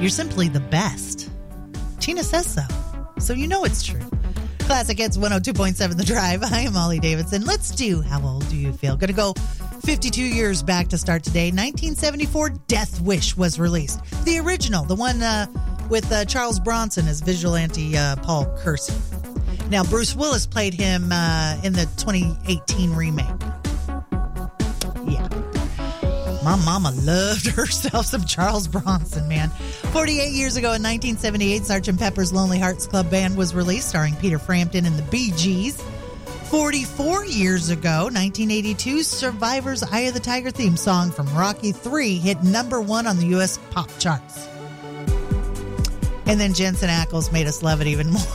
You're simply the best. Tina says so. So you know it's true. Classic Hits 102.7 The Drive. I am Molly Davidson. Let's do How Old Do You Feel? Going to go 52 years back to start today. 1974, Death Wish was released. The original, the one with Charles Bronson as vigilante Paul Kersey. Now, Bruce Willis played him in the 2018 remake. Yeah. My mama loved herself some Charles Bronson, man. 48 years ago in 1978, Sgt. Pepper's Lonely Hearts Club Band was released, starring Peter Frampton and the Bee Gees. 44 years ago, 1982, Survivor's Eye of the Tiger theme song from Rocky III hit number 1 on the U.S. pop charts. And then Jensen Ackles made us love it even more.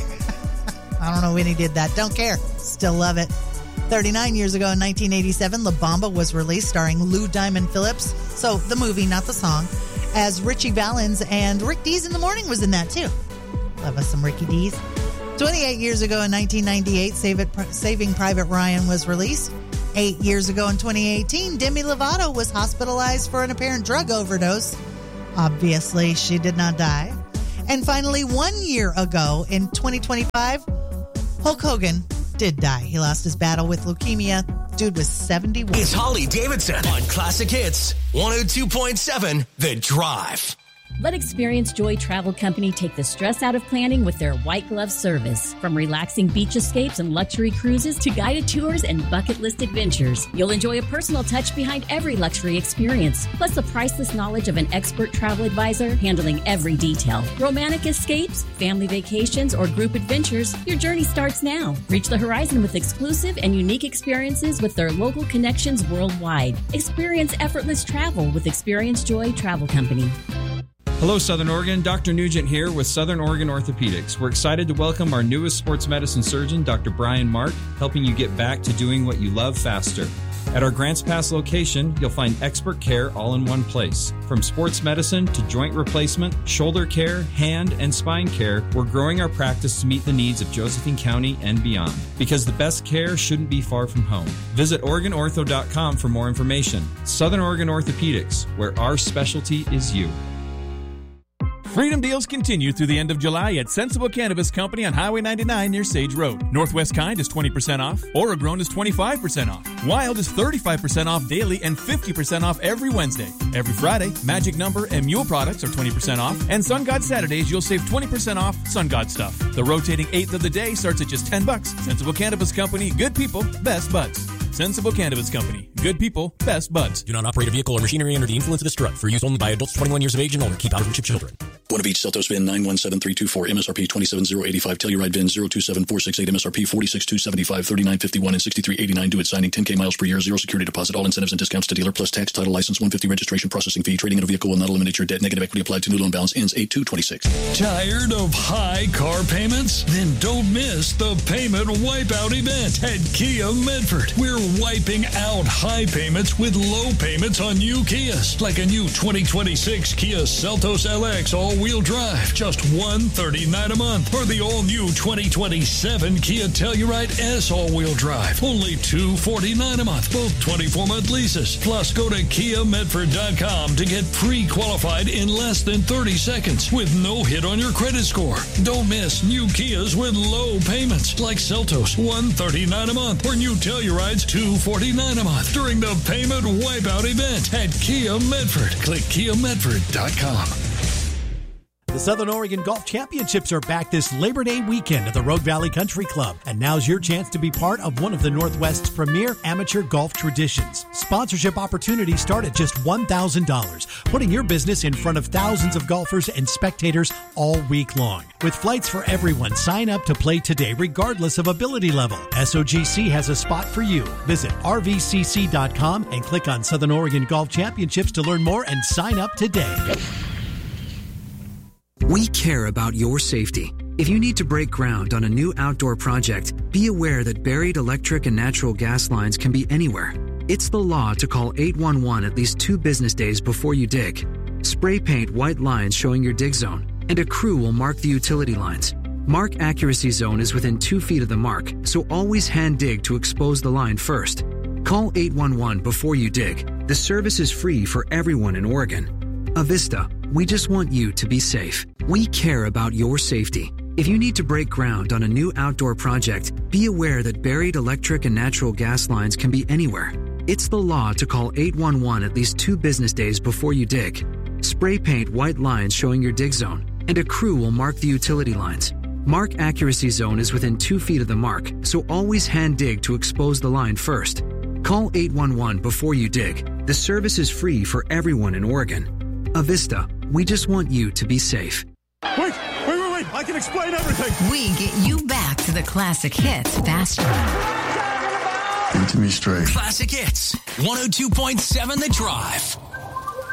I don't know when he did that. Don't care. Still love it. 39 years ago in 1987, La Bamba was released, starring Lou Diamond Phillips. So the movie, not the song. As Richie Valens, and Rick Dees in the Morning was in that too. Love us some Ricky Dees. 28 years ago in 1998, Saving Private Ryan was released. 8 years ago in 2018, Demi Lovato was hospitalized for an apparent drug overdose. Obviously, she did not die. And finally, 1 year ago in 2025, Hulk Hogan did die. He lost his battle with leukemia. Dude was 71. It's Holly Davidson on Classic Hits 102.7 The Drive. Let Experience Joy Travel Company take the stress out of planning with their white glove service. From relaxing beach escapes and luxury cruises to guided tours and bucket list adventures, you'll enjoy a personal touch behind every luxury experience, plus the priceless knowledge of an expert travel advisor handling every detail. Romantic escapes, family vacations, or group adventures, your journey starts now. Reach the horizon with exclusive and unique experiences with their local connections worldwide. Experience effortless travel with Experience Joy Travel Company. Hello, Southern Oregon. Dr. Nugent here with Southern Oregon Orthopedics. We're excited to welcome our newest sports medicine surgeon, Dr. Brian Mark, helping you get back to doing what you love faster. At our Grants Pass location, you'll find expert care all in one place. From sports medicine to joint replacement, shoulder care, hand and spine care, we're growing our practice to meet the needs of Josephine County and beyond. Because the best care shouldn't be far from home. Visit OregonOrtho.com for more information. Southern Oregon Orthopedics, where our specialty is you. Freedom deals continue through the end of July at Sensible Cannabis Company on Highway 99 near Sage Road. Northwest Kind is 20% off. Orogrown is 25% off. Wild is 35% off daily and 50% off every Wednesday. Every Friday, Magic Number and Mule products are 20% off. And Sun God Saturdays, you'll save 20% off Sun God stuff. The rotating 8th of the day starts at just $10. Sensible Cannabis Company, good people, best buds. Sensible Cannabis Company. Good people, best buds. Do not operate a vehicle or machinery under the influence of this drug. For use only by adults 21 years of age and older. Keep out of reach of children. One of each. Celtos VIN 917324. MSRP 27085. Telluride VIN 027468. MSRP 46275. 3951 and 6389. Due at signing. 10K miles per year. Zero security deposit. All incentives and discounts to dealer plus tax, title, license, 150 registration processing fee. Trading in a vehicle will not eliminate your debt. Negative equity applied to new loan balance. Ends 8/2/26. Tired of high car payments? Then don't miss the Payment Wipeout event at Kia Medford. We're wiping out high payments with low payments on new Kias, like a new 2026 Kia Seltos LX all-wheel drive, just $139 a month, or the all-new 2027 Kia Telluride S all-wheel drive, only $249 a month, both 24-month leases. Plus, go to KiaMedford.com to get pre-qualified in less than 30 seconds with no hit on your credit score. Don't miss new Kias with low payments, like Seltos, $139 a month, or new Tellurides, $249 a month, during the Payment Wipeout event at Kia Medford. Click KiaMedford.com. The Southern Oregon Golf Championships are back this Labor Day weekend at the Rogue Valley Country Club. And now's your chance to be part of one of the Northwest's premier amateur golf traditions. Sponsorship opportunities start at just $1,000, putting your business in front of thousands of golfers and spectators all week long. With flights for everyone, sign up to play today regardless of ability level. SOGC has a spot for you. Visit rvcc.com and click on Southern Oregon Golf Championships to learn more and sign up today. We care about your safety. If you need to break ground on a new outdoor project, be aware that buried electric and natural gas lines can be anywhere. It's the law to call 811 at least 2 business days before you dig. Spray paint white lines showing your dig zone, and a crew will mark the utility lines. Mark accuracy zone is within 2 feet of the mark, so always hand dig to expose the line first. Call 811 before you dig. The service is free for everyone in Oregon. Avista, we just want you to be safe. We care about your safety. If you need to break ground on a new outdoor project, be aware that buried electric and natural gas lines can be anywhere. It's the law to call 811 at least 2 business days before you dig. Spray paint white lines showing your dig zone, and a crew will mark the utility lines. Mark accuracy zone is within 2 feet of the mark, so always hand dig to expose the line first. Call 811 before you dig. The service is free for everyone in Oregon. Avista, we just want you to be safe. Wait. I can explain everything. We get you back to the classic hits faster. Give it to me straight. Classic Hits, 102.7 The Drive.